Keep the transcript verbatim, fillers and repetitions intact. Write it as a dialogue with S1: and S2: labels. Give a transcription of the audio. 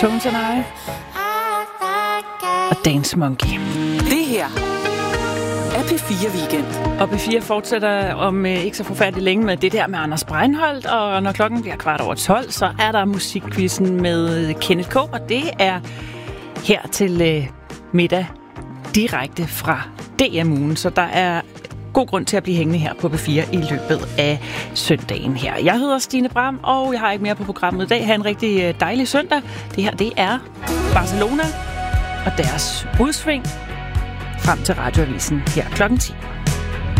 S1: Tones and I og Dance Monkey.
S2: Det her er P fire Weekend.
S1: Og P fire fortsætter om øh, ikke så forfærdeligt længe med det der med Anders Breinholt, og når klokken bliver kvart over tolv, så er der musikquizzen med Kenneth K, og det er her til øh, middag direkte fra D M-ugen, så der er god grund til at blive hængende her på P fire i løbet af søndagen her. Jeg hedder Stine Bram, og jeg har ikke mere på programmet i dag. Ha' en rigtig dejlig søndag. Det her, det er Barcelona og deres udsving frem til Radioavisen her klokken ti.